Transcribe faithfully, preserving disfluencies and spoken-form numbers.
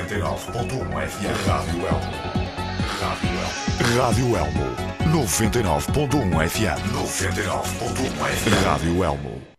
noventa e nove ponto um F M. Rádio Elmo. Rádio Elmo. Rádio Elmo. noventa e nove ponto um F M. noventa e nove ponto um F M. Rádio Elmo.